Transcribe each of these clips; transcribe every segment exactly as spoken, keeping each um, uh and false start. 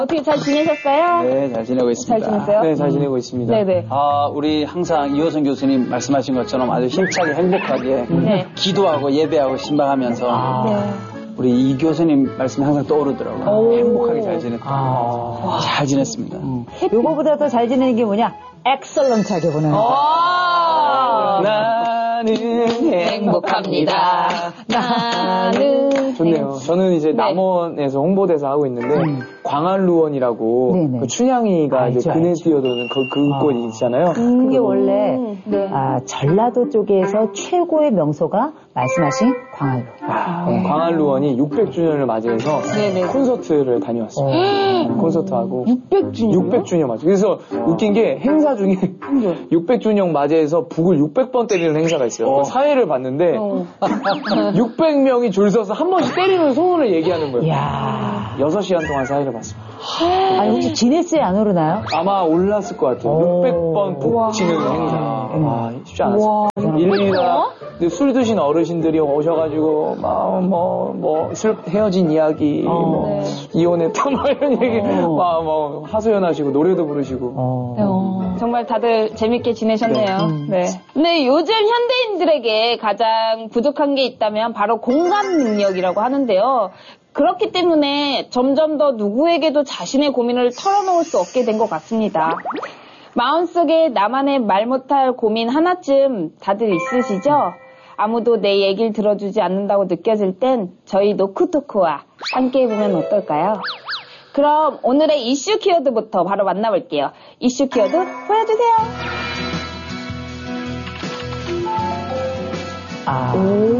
어떻게 잘 지내셨어요? 네, 잘 지내고 있습니다. 잘 지내세요? 네, 잘 지내고 있습니다. 네네. 아, 우리 항상 이호선 교수님 말씀하신 것처럼 아주 힘차게 행복하게 네. 기도하고 예배하고 신방하면서 아. 네. 우리 이 교수님 말씀이 항상 떠오르더라고요. 오. 행복하게 잘 지냈다. 아. 잘 지냈습니다. 음. 요거보다 더 잘 지내는 게 뭐냐? 엑설런트하게 보내는 거. 나는 행복합니다. 나는 좋네요. 저는 이제 네. 남원에서 홍보대사 하고 있는데 음. 광안루원이라고 네네. 그 춘향이가 알죠, 이제 그네 알죠. 뛰어도는 그, 그 아. 곳 있잖아요. 그게 원래 네. 아, 전라도 쪽에서 최고의 명소가 말씀하신 광안루. 아, 네. 광안루원이 육백 주년을 맞이해서 네네. 콘서트를 다녀왔어요. 어. 콘서트하고 육백 주년? 육백 주년 맞이. 그래서 웃긴 게 행사 중에 육백 주년 맞이해서 북을 육백 번 때리는 행사가 있어요. 어. 그 사회를 봤는데 어. 육백 명이 줄 서서 한 번씩 때리는 소원을 얘기하는 거예요. 이야. 여섯 시간 동안 사회를 봤습니다. 아니, 혹시 기네스에 안 오르나요? 아마 올랐을 것 같아요. 오. 육백 번 북 치는 행사. 와, 쉽지 않았어요. 일일이 다 술 드신 어르신들이 오셔가지고, 막, 뭐, 뭐, 슬, 헤어진 이야기, 어. 뭐, 네. 이혼했다, 뭐, 이런 얘기, 어. 막, 뭐, 하소연하시고, 노래도 부르시고. 어. 어, 정말 다들 재밌게 지내셨네요. 네. 네. 근데 요즘 현대인들에게 가장 부족한 게 있다면 바로 공감 능력이라고 하는데요. 그렇기 때문에 점점 더 누구에게도 자신의 고민을 털어놓을 수 없게 된 것 같습니다. 마음속에 나만의 말 못할 고민 하나쯤 다들 있으시죠? 아무도 내 얘기를 들어주지 않는다고 느껴질 땐 저희 노크토크와 함께 해보면 어떨까요? 그럼 오늘의 이슈 키워드부터 바로 만나볼게요. 이슈 키워드 보여주세요. 아.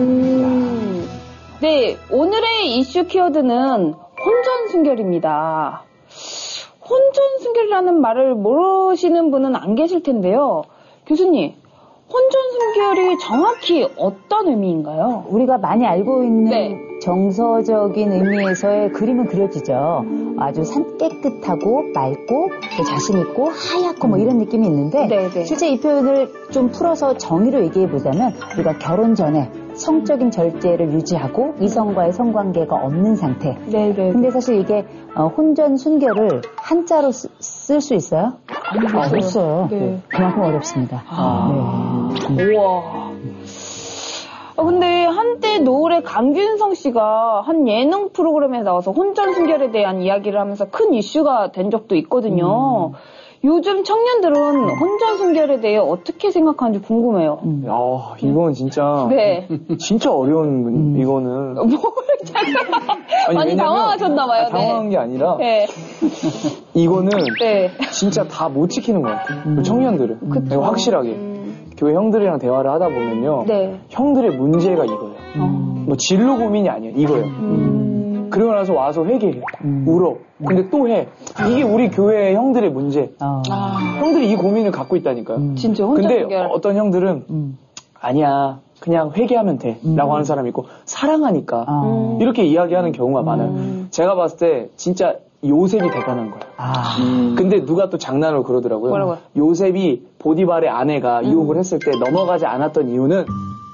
네, 오늘의 이슈 키워드는 혼전순결입니다. 혼전순결이라는 말을 모르시는 분은 안 계실 텐데요. 교수님, 혼전순결이 정확히 어떤 의미인가요? 우리가 많이 알고 있는 네. 정서적인 의미에서의 그림은 그려지죠. 아주 산 깨끗하고 맑고 자신있고 하얗고 뭐 이런 느낌이 있는데 네, 네. 실제 이 표현을 좀 풀어서 정의로 얘기해 보자면 우리가 결혼 전에 성적인 절제를 유지하고 이성과의 성관계가 없는 상태. 네, 네. 근데 사실 이게 어, 혼전 순결을 한자로 쓸 수 있어요? 아니요. 아, 없어요. 네. 그만큼 어렵습니다. 아. 네. 우와. 아, 근데 한때 노을의 강균성 씨가 한 예능 프로그램에 나와서 혼전순결에 대한 이야기를 하면서 큰 이슈가 된 적도 있거든요. 음. 요즘 청년들은 혼전순결에 대해 어떻게 생각하는지 궁금해요. 음. 야, 이건 진짜. 네. 진짜 어려운, 문- 음. 이거는. 뭘 잠깐 많이 왜냐면- 당황하셨나봐요. 아, 당황한 게 아니라, 네. 이거는 네. 진짜 다 못 지키는 것 같아요. 음. 그 청년들은. 그쵸. 확실하게. 음. 교회 형들이랑 대화를 하다 보면요. 네. 형들의 문제가 이거예요. 음. 뭐 진로 고민이 아니에요. 이거예요. 음. 그러고 나서 와서 회개해. 음. 울어. 근데 또 해. 이게 우리 교회 형들의 문제. 어. 아, 형들이 이 고민을 갖고 있다니까요. 음. 진짜 근데 혼전순결. 어떤 형들은 음. 아니야. 그냥 회개하면 돼. 음. 라고 하는 사람이 있고 사랑하니까. 어. 이렇게 이야기하는 경우가 많아요. 음. 제가 봤을 때 진짜 요셉이 대단한 거예요. 아. 음. 근데 누가 또 장난으로 그러더라고요. 뭐라고요? 요셉이 보디발의 아내가 유혹을 했을 때 넘어가지 않았던 이유는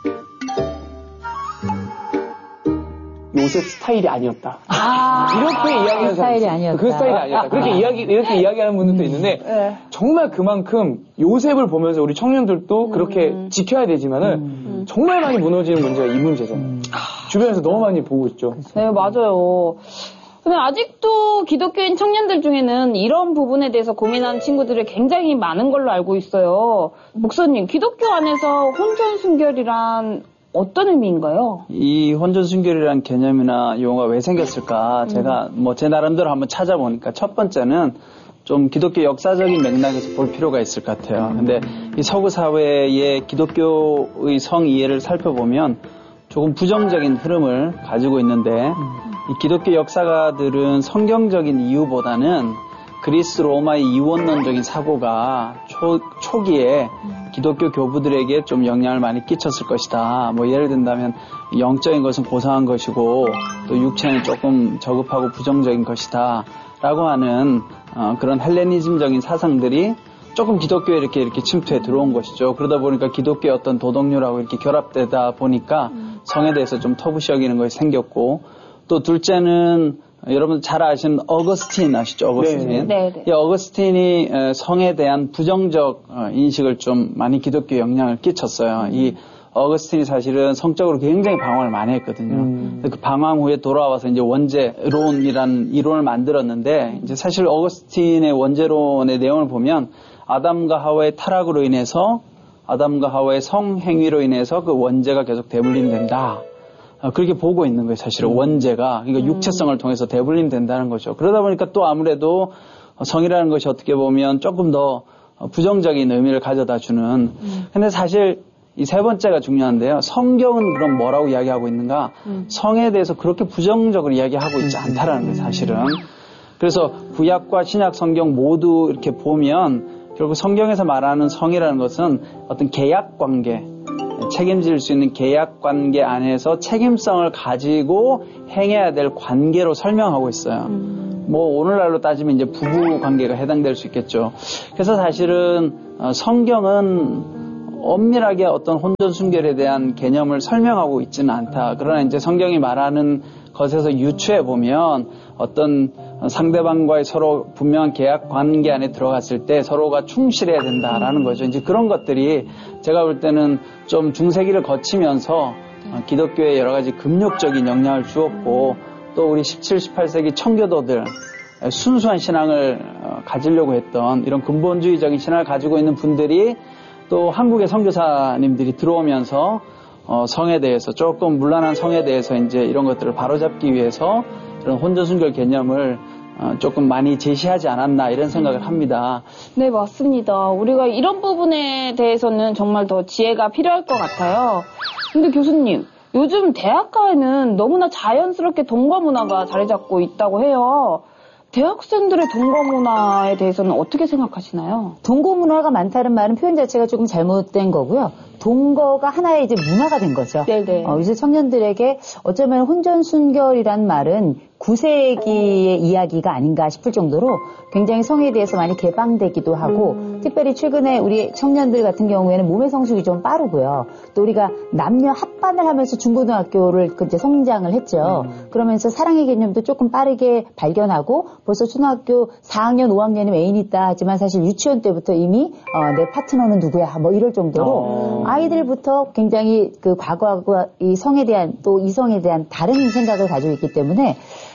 요셉 스타일이 아니었다. 아. 이렇게 이야기하는 그 스타일이 사람이 있어요. 아니었다. 그 스타일이 아니었다. 그렇게 이야기 이렇게 이야기하는 분들도 있는데 네. 정말 그만큼 요셉을 보면서 우리 청년들도 그렇게 지켜야 되지만은 음. 정말 많이 무너지는 문제가 이 문제잖아요. 주변에서 너무 많이 보고 있죠. 네, 맞아요. 근데 아직도 기독교인 청년들 중에는 이런 부분에 대해서 고민하는 친구들이 굉장히 많은 걸로 알고 있어요. 목사님, 기독교 안에서 혼전순결이란 어떤 의미인가요? 이 혼전순결이라는 개념이나 용어가 왜 생겼을까? 제가 뭐 제 나름대로 한번 찾아보니까 첫 번째는 좀 기독교 역사적인 맥락에서 볼 필요가 있을 것 같아요. 근데 이 서구 사회의 기독교의 성이해를 살펴보면 조금 부정적인 흐름을 가지고 있는데 이 기독교 역사가들은 성경적인 이유보다는 그리스 로마의 이원론적인 사고가 초, 초기에 기독교 교부들에게 좀 영향을 많이 끼쳤을 것이다. 뭐 예를 든다면 영적인 것은 고상한 것이고 또 육체는 조금 저급하고 부정적인 것이다. 라고 하는 어, 그런 헬레니즘적인 사상들이 조금 기독교에 이렇게 이렇게 침투해 들어온 것이죠. 그러다 보니까 기독교의 어떤 도덕률하고 이렇게 결합되다 보니까 성에 대해서 좀 터부시 여기는 것이 생겼고 또 둘째는 여러분 잘 아시는 어거스틴 아시죠? 어거스틴. 네, 네. 이 어거스틴이 성에 대한 부정적 인식을 좀 많이 기독교에 영향을 끼쳤어요. 음. 이 어거스틴이 사실은 성적으로 굉장히 방황을 많이 했거든요. 음. 그 방황 후에 돌아와서 이제 원죄론이라는 이론을 만들었는데, 이제 사실 어거스틴의 원죄론의 내용을 보면 아담과 하와의 타락으로 인해서 아담과 하와의 성행위로 인해서 그 원죄가 계속 대물림된다. 그렇게 보고 있는 거예요, 사실은. 음. 원죄가. 그러니까 음. 육체성을 통해서 대물림된다는 거죠. 그러다 보니까 또 아무래도 성이라는 것이 어떻게 보면 조금 더 부정적인 의미를 가져다 주는. 음. 근데 사실 이 세 번째가 중요한데요. 성경은 그럼 뭐라고 이야기하고 있는가? 음. 성에 대해서 그렇게 부정적으로 이야기하고 있지 않다라는 거예요, 사실은. 그래서 구약과 신약 성경 모두 이렇게 보면 결국 성경에서 말하는 성이라는 것은 어떤 계약 관계, 책임질 수 있는 계약 관계 안에서 책임성을 가지고 행해야 될 관계로 설명하고 있어요. 음. 뭐 오늘날로 따지면 이제 부부 관계가 해당될 수 있겠죠. 그래서 사실은 성경은 엄밀하게 어떤 혼전 순결에 대한 개념을 설명하고 있지는 않다. 그러나 이제 성경이 말하는 것에서 유추해 보면 어떤 상대방과의 서로 분명한 계약 관계 안에 들어갔을 때 서로가 충실해야 된다라는 거죠. 이제 그런 것들이 제가 볼 때는 좀 중세기를 거치면서 기독교에 여러 가지 금욕적인 영향을 주었고, 또 우리 십칠, 십팔 세기 청교도들 순수한 신앙을 가지려고 했던 이런 근본주의적인 신앙을 가지고 있는 분들이 또 한국의 선교사님들이 들어오면서 어, 성에 대해서 조금 문란한 성에 대해서 이제 이런 것들을 바로잡기 위해서 이런 혼전순결 개념을 어, 조금 많이 제시하지 않았나 이런 생각을 합니다. 네, 맞습니다. 우리가 이런 부분에 대해서는 정말 더 지혜가 필요할 것 같아요. 근데 교수님, 요즘 대학가에는 너무나 자연스럽게 동거 문화가 자리 잡고 있다고 해요. 대학생들의 동거 문화에 대해서는 어떻게 생각하시나요? 동거 문화가 많다는 말은 표현 자체가 조금 잘못된 거고요. 동거가 하나의 이제 문화가 된 거죠. 네네. 어, 요새 청년들에게 어쩌면 혼전순결이란 말은 구 세기의 이야기가 아닌가 싶을 정도로 굉장히 성에 대해서 많이 개방되기도 하고, 음. 특별히 최근에 우리 청년들 같은 경우에는 몸의 성숙이 좀 빠르고요. 또 우리가 남녀 합반을 하면서 중고등학교를 이제 성장을 했죠. 음. 그러면서 사랑의 개념도 조금 빠르게 발견하고 벌써 초등학교 사 학년, 오 학년이면 애인이 있다 하지만 사실 유치원 때부터 이미 어, 내 파트너는 누구야 뭐 이럴 정도로 어. 아이들부터 굉장히 그 과거와 이 성에 대한 또 이성에 대한 다른 생각을 가지고 있기 때문에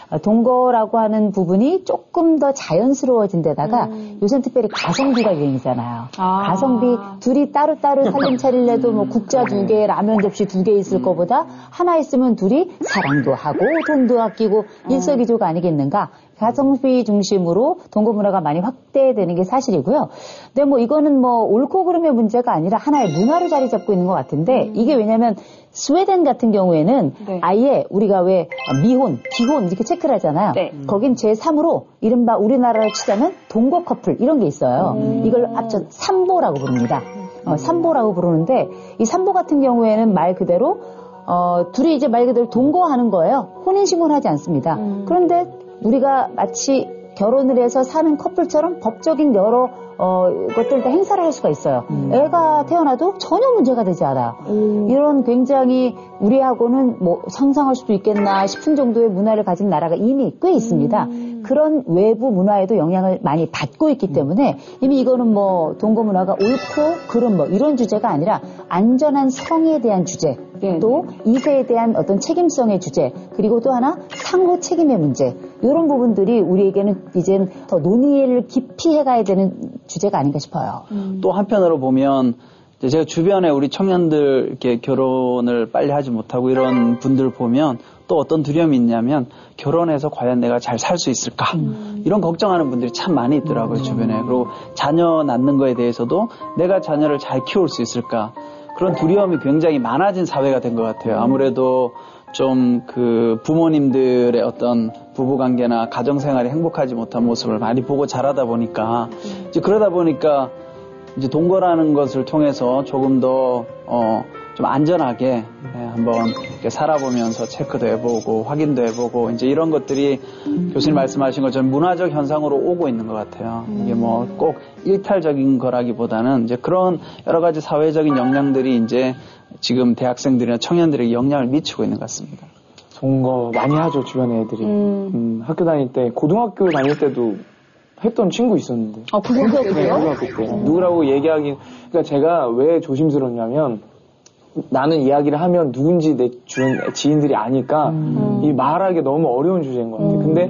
동거라고 하는 부분이 조금 더 자연스러워진 데다가 음. 요새는 특별히 가성비가 유행이잖아요. 아. 가성비 둘이 따로따로 살림 차릴래도 뭐 국자 두 개, 라면 접시 두 개 있을 음. 거보다 하나 있으면 둘이 사랑도 하고 돈도 아끼고 일석이조가 아니겠는가. 가성비 중심으로 동거 문화가 많이 확대되는 게 사실이고요. 근데 뭐 이거는 뭐 옳고 그름의 문제가 아니라 하나의 문화로 자리 잡고 있는 것 같은데 음. 이게 왜냐면 스웨덴 같은 경우에는 네. 아예 우리가 왜 미혼, 기혼 이렇게 체크를 하잖아요. 네. 거긴 제삼으로 이른바 우리나라로 치자면 동거 커플 이런 게 있어요. 음. 이걸 합쳐 삼보라고 부릅니다. 어, 삼보라고 부르는데 이 삼보 같은 경우에는 말 그대로 어, 둘이 이제 말 그대로 동거하는 거예요. 혼인신고는 하지 않습니다. 음. 그런데 우리가 마치 결혼을 해서 사는 커플처럼 법적인 여러 어, 것들 다 행사를 할 수가 있어요. 음. 애가 태어나도 전혀 문제가 되지 않아요. 음. 이런 굉장히 우리하고는 뭐 상상할 수도 있겠나 싶은 정도의 문화를 가진 나라가 이미 꽤 있습니다. 음. 그런 외부 문화에도 영향을 많이 받고 있기 때문에 이미 이거는 뭐 동거 문화가 옳고 그름 뭐 이런 주제가 아니라 안전한 성에 대한 주제, 네. 또 이세에 대한 어떤 책임성의 주제, 그리고 또 하나 상호 책임의 문제, 이런 부분들이 우리에게는 이젠 더 논의를 깊이 해가야 되는 주제가 아닌가 싶어요. 음. 또 한편으로 보면 제가 주변에 우리 청년들 이렇게 결혼을 빨리 하지 못하고 이런 분들 보면 또 어떤 두려움이 있냐면 결혼해서 과연 내가 잘 살 수 있을까? 음. 이런 걱정하는 분들이 참 많이 있더라고요, 음. 주변에. 그리고 자녀 낳는 거에 대해서도 내가 자녀를 잘 키울 수 있을까? 그런 두려움이 굉장히 많아진 사회가 된 것 같아요. 아무래도 좀 그 부모님들의 어떤 부부관계나 가정생활이 행복하지 못한 모습을 많이 보고 자라다 보니까 이제 그러다 보니까 이제 동거라는 것을 통해서 조금 더 어 좀 안전하게 네, 한번 이렇게 살아보면서 체크도 해보고 확인도 해보고 이제 이런 것들이 음. 교수님 말씀하신 것처럼 문화적 현상으로 오고 있는 것 같아요. 음. 이게 뭐 꼭 일탈적인 거라기보다는 이제 그런 여러 가지 사회적인 영향들이 이제 지금 대학생들이나 청년들에게 영향을 미치고 있는 것 같습니다. 동거 많이 하죠, 주변에 애들이. 음. 음, 학교 다닐 때, 고등학교 다닐 때도 했던 친구 있었는데. 아, 고등학교 때요? 네, 고등학교 때. 음. 누구라고 얘기하기, 그러니까 제가 왜 조심스럽냐면, 나는 이야기를 하면 누군지 내 주변 지인들이 아니까, 음. 이 말하기 너무 어려운 주제인 것 같아요. 음. 근데,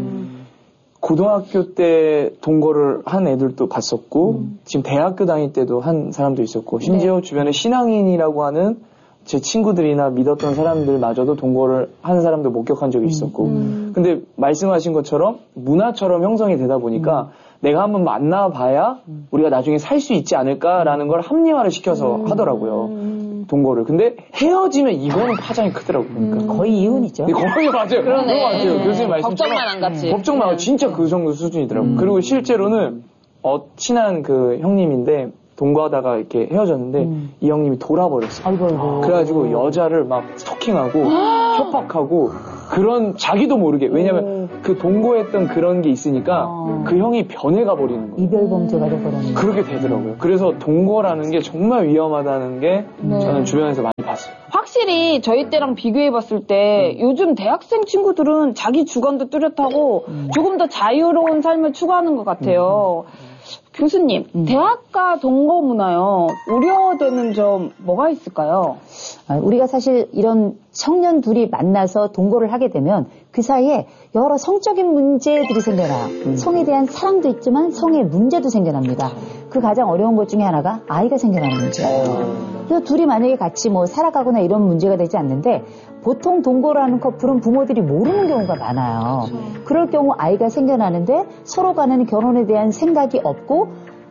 고등학교 때 동거를 한 애들도 봤었고, 음. 지금 대학교 다닐 때도 한 사람도 있었고, 심지어 네. 주변에 신앙인이라고 하는 제 친구들이나 믿었던 사람들마저도 동거를 하는 사람도 목격한 적이 있었고, 음. 근데 말씀하신 것처럼 문화처럼 형성이 되다 보니까 음. 내가 한번 만나봐야 우리가 나중에 살 수 있지 않을까라는 걸 합리화를 시켜서 음. 하더라고요. 동거를. 근데 헤어지면 이거는 파장이 크더라고요. 그러니까. 음. 거의 이혼이죠. 네, 거의 맞아요. 그러네. 그거 같아요. 교수님 말씀처럼. 법정만 안 갔지. 법정만 네. 진짜 그 정도 수준이더라고요. 음. 그리고 실제로는 어, 친한 그 형님인데 동거하다가 이렇게 헤어졌는데 음. 이 형님이 돌아버렸어요. 아이고, 아이고. 그래가지고 여자를 막 스토킹하고 협박하고 그런 자기도 모르게 왜냐면 그 동거했던 그런 게 있으니까 아. 그 형이 변해가 버리는 거예요. 이별 범죄가 돼버렸네. 그렇게 되더라고요. 그래서 동거라는 게 정말 위험하다는 게 네. 저는 주변에서 많이 봤어요. 확실히 저희 때랑 비교해봤을 때 음. 요즘 대학생 친구들은 자기 주관도 뚜렷하고 음. 조금 더 자유로운 삶을 추구하는 것 같아요. 음. 교수님, 음. 대학가 동거 문화요. 우려되는 점 뭐가 있을까요? 아, 우리가 사실 이런 청년 둘이 만나서 동거를 하게 되면 그 사이에 여러 성적인 문제들이 생겨나요. 음. 성에 대한 사랑도 있지만 성의 문제도 생겨납니다. 그 가장 어려운 것 중에 하나가 아이가 생겨나는 문제예요. 그래서 둘이 만약에 같이 뭐 살아가거나 이런 문제가 되지 않는데 보통 동거를 하는 커플은 부모들이 모르는 경우가 많아요. 그럴 경우 아이가 생겨나는데 서로 간에는 결혼에 대한 생각이 없고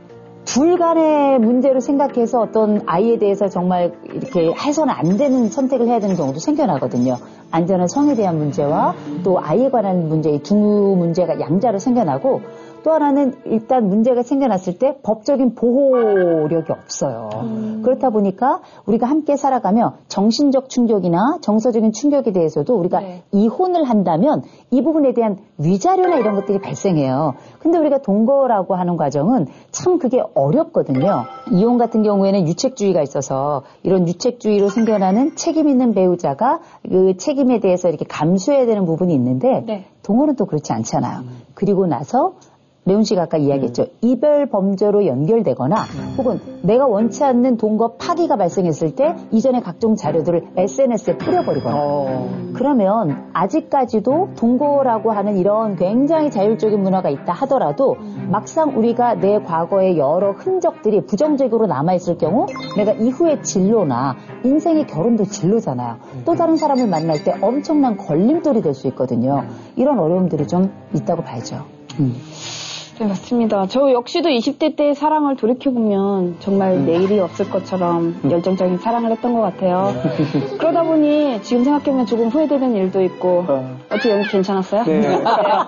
둘 간의 문제를 생각해서 어떤 아이에 대해서 정말 이렇게 해서는 안 되는 선택을 해야 되는 경우도 생겨나거든요. 안전한 성에 대한 문제와 또 아이에 관한 문제, 이 두 문제가 양자로 생겨나고 또 하나는 일단 문제가 생겨났을 때 법적인 보호력이 없어요. 음. 그렇다 보니까 우리가 함께 살아가며 정신적 충격이나 정서적인 충격에 대해서도 우리가 네. 이혼을 한다면 이 부분에 대한 위자료나 이런 것들이 발생해요. 근데 우리가 동거라고 하는 과정은 참 그게 어렵거든요. 이혼 같은 경우에는 유책주의가 있어서 이런 유책주의로 생겨나는 책임 있는 배우자가 그 책임에 대해서 이렇게 감수해야 되는 부분이 있는데 네. 동거는 또 그렇지 않잖아요. 음. 그리고 나서 레온 씨가 아까 이야기했죠. 음. 이별 범죄로 연결되거나 음. 혹은 내가 원치 않는 동거 파기가 발생했을 때 이전의 각종 자료들을 에스엔에스에 뿌려버리거나 어. 그러면 아직까지도 동거라고 하는 이런 굉장히 자율적인 문화가 있다 하더라도 음. 막상 우리가 내 과거의 여러 흔적들이 부정적으로 남아있을 경우 내가 이후의 진로나 인생의 결혼도 진로잖아요. 음. 또 다른 사람을 만날 때 엄청난 걸림돌이 될 수 있거든요. 이런 어려움들이 좀 있다고 봐야죠. 음. 네, 맞습니다. 저 역시도 이십 대 때의 사랑을 돌이켜보면 정말 음. 내일이 없을 것처럼 음. 열정적인 사랑을 했던 것 같아요. 그러다 보니 지금 생각해보면 조금 후회되는 일도 있고 어. 어떻게 연기 괜찮았어요? 네. 네.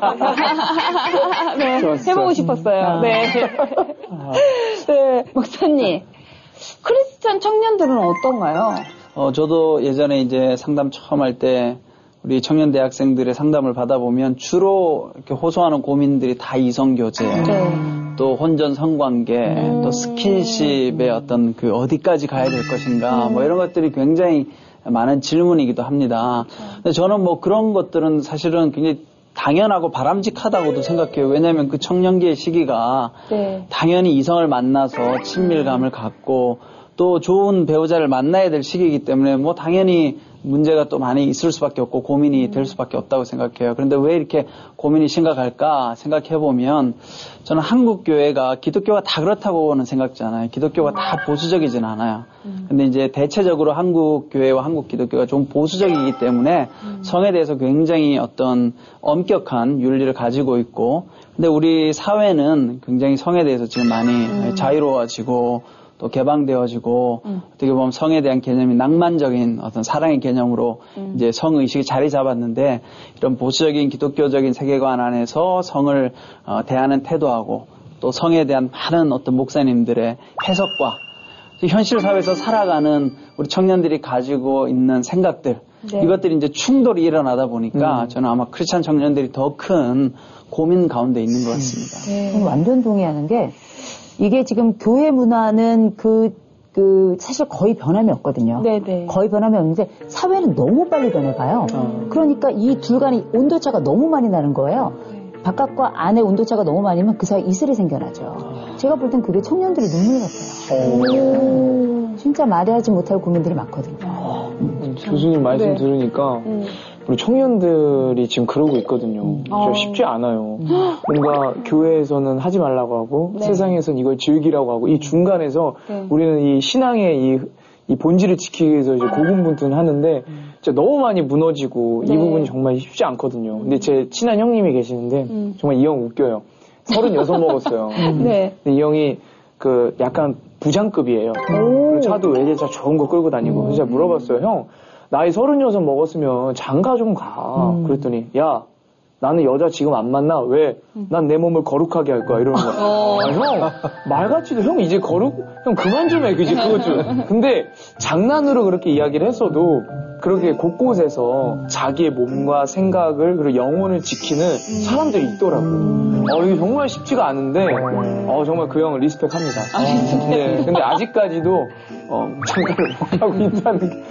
네. 해보고 싶었어요. 아. 네. 네. 목사님, 크리스찬 청년들은 어떤가요? 어, 저도 예전에 이제 상담 처음 할 때 우리 청년 대학생들의 상담을 받아보면 주로 이렇게 호소하는 고민들이 다 이성교제, 네. 또 혼전 성관계, 음. 또 스킨십의 어떤 그 어디까지 가야 될 것인가, 음. 뭐 이런 것들이 굉장히 많은 질문이기도 합니다. 근데 저는 뭐 그런 것들은 사실은 굉장히 당연하고 바람직하다고도 생각해요. 왜냐하면 그 청년기의 시기가 네. 당연히 이성을 만나서 친밀감을 갖고 또 좋은 배우자를 만나야 될 시기이기 때문에 뭐 당연히 문제가 또 많이 있을 수밖에 없고 고민이 될 수밖에 없다고 생각해요. 그런데 왜 이렇게 고민이 심각할까 생각해보면 저는 한국 교회가 기독교가 다 그렇다고는 생각지 않아요. 기독교가 다 보수적이진 않아요. 근데 이제 대체적으로 한국 교회와 한국 기독교가 좀 보수적이기 때문에 성에 대해서 굉장히 어떤 엄격한 윤리를 가지고 있고 근데 우리 사회는 굉장히 성에 대해서 지금 많이 자유로워지고 또 개방되어지고 음. 어떻게 보면 성에 대한 개념이 낭만적인 어떤 사랑의 개념으로 음. 이제 성의식이 자리 잡았는데 이런 보수적인 기독교적인 세계관 안에서 성을 어, 대하는 태도하고 또 성에 대한 많은 어떤 목사님들의 해석과 현실 사회에서 살아가는 우리 청년들이 가지고 있는 생각들 네. 이것들이 이제 충돌이 일어나다 보니까 음. 저는 아마 크리스찬 청년들이 더 큰 고민 가운데 있는 것 같습니다. 네. 완전 동의하는 게 이게 지금 교회 문화는 그 그 사실 거의 변함이 없거든요. 네네. 거의 변함이 없는데 사회는 너무 빨리 변해가요. 음. 그러니까 이 둘 간의 온도차가 너무 많이 나는 거예요. 바깥과 안의 온도차가 너무 많으면 그 사이 이슬이 생겨나죠. 제가 볼 땐 그게 청년들의 눈물 같아요. 진짜 말하지 못할 고민들이 많거든요. 음, 교수님 말씀 네. 들으니까 음. 우리 청년들이 지금 그러고 있거든요. 진짜 어. 쉽지 않아요. 뭔가 교회에서는 하지 말라고 하고 네. 세상에서는 이걸 즐기라고 하고 이 중간에서 네. 우리는 이 신앙의 이, 이 본질을 지키기 위해서 이제 고군분투하는데 진짜 너무 많이 무너지고 네. 이 부분이 정말 쉽지 않거든요. 근데 제 친한 형님이 계시는데 음. 정말 이 형 웃겨요. 서른여섯 먹었어요. 네. 근데 이 형이 그 약간 부장급이에요. 그리고 차도 외제차 좋은 거 끌고 다니고. 그래서 제가 물어봤어요. 형, 나이 서른여섯 먹었으면 장가 좀 가. 음. 그랬더니, 야, 나는 여자 지금 안 만나. 왜? 난 내 몸을 거룩하게 할 거야. 이러는 거야. 어. 아, 형, 말같지도 형 이제 거룩? 형 그만 좀 해. 그지? 그것 좀. 근데 장난으로 그렇게 이야기를 했어도 그렇게 곳곳에서 자기의 몸과 생각을 그리고 영혼을 지키는 사람들이 있더라고요. 어, 이게 정말 쉽지가 않은데, 어, 정말 그 형을 리스펙합니다. 아, 리스펙. 네, 근데 아직까지도, 어, 장가를 못 하고 있다는 게.